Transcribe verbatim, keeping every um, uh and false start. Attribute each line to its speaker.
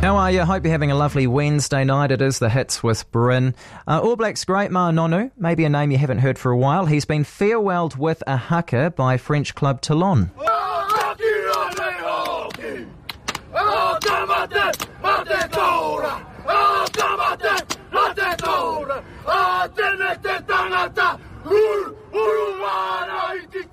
Speaker 1: How are you? Hope you're having a lovely Wednesday night. It is The Hits with Bryn. Uh, All Blacks great Ma'a Nonu, maybe a name you haven't heard for a while. He's been farewelled with a haka by French club Toulon.
Speaker 2: Oh,